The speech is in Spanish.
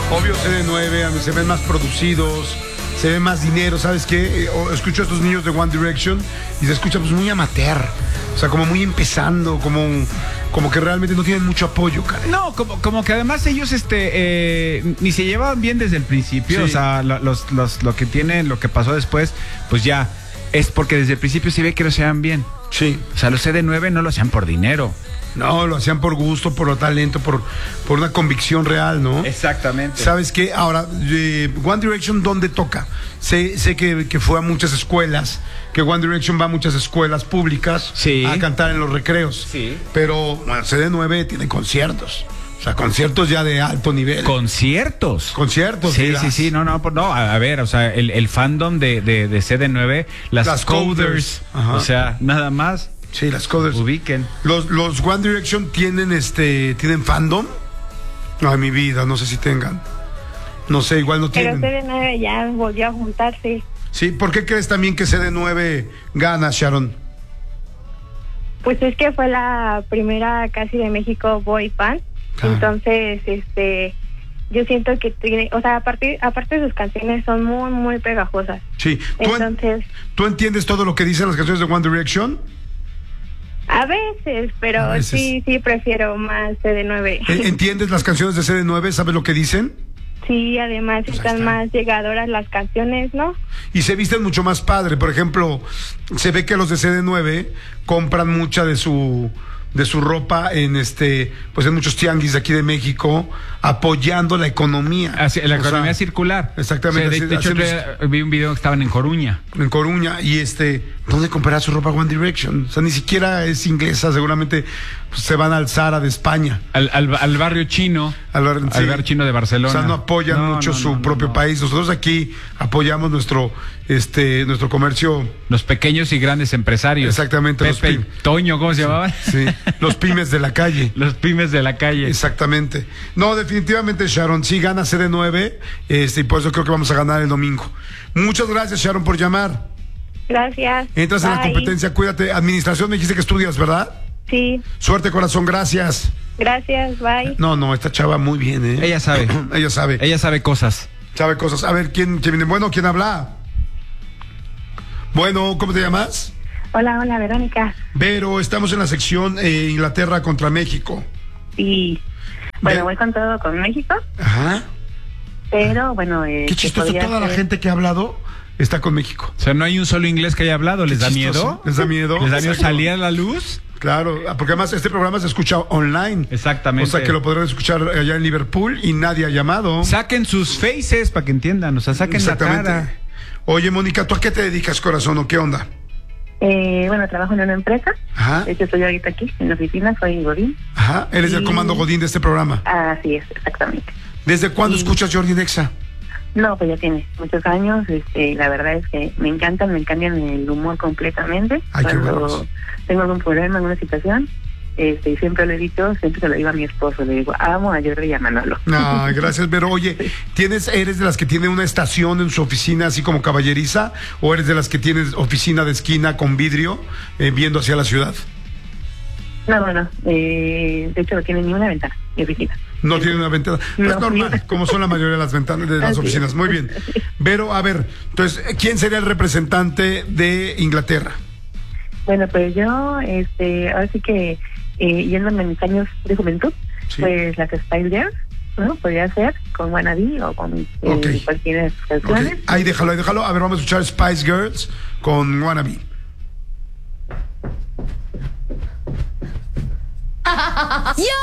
Obvio, CD9, se ven más producidos, se ve más dinero, ¿sabes qué? Escucho a estos niños de One Direction y se escucha pues muy amateur, o sea, como muy empezando, como que realmente no tienen mucho apoyo, cara. No, como que además ellos ni se llevaban bien desde el principio, Sí. o sea, lo que tienen, lo que pasó después, pues ya, es porque desde el principio se ve que lo hacían bien. Sí. O sea, los CD9 no lo hacían por dinero. No, lo hacían por gusto, por talento, por una convicción real, ¿no? Exactamente. ¿Sabes qué? Ahora, One Direction, ¿dónde toca? Sé que fue a muchas escuelas, que One Direction va a muchas escuelas públicas Sí. a cantar en los recreos. Sí. Pero, bueno, CD9 tiene conciertos. O sea, conciertos ya de alto nivel. Conciertos. Conciertos. Sí, dirás. sí, no, a ver, o sea, el fandom de CD9, las coders, Ajá. o sea, nada más, Sí, las coders. ubiquen. Los One Direction tienen fandom. Ay, mi vida, no sé si tengan. No sé, igual no Pero tienen. CD9 ya volvió a juntarse. Sí, ¿por qué crees también que CD9 gana, Sharon? Pues es que fue la primera casi de México boy band. Ah. Entonces, yo siento que tiene, o sea, aparte sus canciones son muy, muy pegajosas. Sí. Entonces, ¿Tú entiendes todo lo que dicen las canciones de One Direction? a veces, pero A veces. sí prefiero más CD9. ¿Entiendes las canciones de CD9? ¿Sabes lo que dicen? Sí, además Pues ahí están está. más llegadoras las canciones, ¿no? Y se visten mucho más padre. Por ejemplo, se ve que los de CD9 compran mucha de su ropa en pues en muchos tianguis de aquí de México, apoyando la economía. Así, la O economía sea, circular. Exactamente. O sea, de hecho, vi un video que estaban en Coruña. En Coruña. Y ¿dónde comprará su ropa One Direction? O sea, ni siquiera es inglesa, seguramente pues, se van al Zara de España. Al barrio chino. Al barrio chino de Barcelona. O sea, no apoyan mucho su propio país. Nosotros aquí apoyamos nuestro comercio. Los pequeños y grandes empresarios. Exactamente. Pepe, Toño, ¿cómo se llamaban? Sí, los pymes de la calle. Los pymes de la calle. Exactamente. No, definitivamente, Sharon, sí gana CD9, y por eso creo que vamos a ganar el domingo. Muchas gracias, Sharon, por llamar. Gracias. Entras en la Bye. competencia, cuídate. Administración, me dijiste que estudias, ¿verdad? Sí, Suerte, corazón, gracias. gracias, bye. No, esta chava muy bien, ¿eh? Ella sabe. Ella sabe. Ella sabe cosas. Sabe cosas. A ver, ¿quién viene? Bueno, ¿quién habla? Bueno, ¿cómo te llamas? Hola, Verónica. Vero, estamos en la sección Inglaterra contra México. Y bueno, Ve- voy con todo con México, Ajá. pero bueno, Qué chistoso, toda la gente que ha hablado está con México. O sea, no hay un solo inglés que haya hablado. ¿Les Qué da chistoso. miedo? ¿Les da miedo? ¿Les da miedo Exacto. salir a la luz? Claro, porque además este programa se escucha online. Exactamente. O sea que lo podrán escuchar allá en Liverpool y nadie ha llamado. Saquen sus faces para que entiendan. O sea, saquen la cara. Oye, Mónica, ¿tú a qué te dedicas, corazón, o qué onda? Bueno, trabajo en una empresa. Ajá. De hecho, estoy ahorita aquí en la oficina, soy Godín. Ajá, eres del Y- comando Godín de este programa. Así es, exactamente. ¿Desde cuándo Y- escuchas Jordi Nexa? No, pues ya tiene muchos años. La verdad es que me cambian el humor completamente. Ay, qué Cuando buenos. tengo algún problema, alguna situación, y siempre lo he dicho, siempre se lo digo a mi esposo, le digo, amo a Jordi y a Manolo. Ah, gracias, pero oye, ¿eres de las que tiene una estación en su oficina así como caballeriza? ¿O eres de las que tienes oficina de esquina con vidrio viendo hacia la ciudad? No, bueno, de hecho no tiene ni una ventana, mi oficina. No tiene una ventana. Pues No. normal, como son la mayoría de las ventanas de las Así oficinas. es. Muy bien. Pero, a ver, entonces, ¿quién sería el representante de Inglaterra? Bueno, pues yo, ahora sí que, yéndome en mis años de juventud, Sí. pues las Spice Girls, ¿no? Podría ser con Wannabe o con Ok. cualquiera de sus Ok, canciones. ahí déjalo. A ver, vamos a escuchar Spice Girls con Wannabe. Yo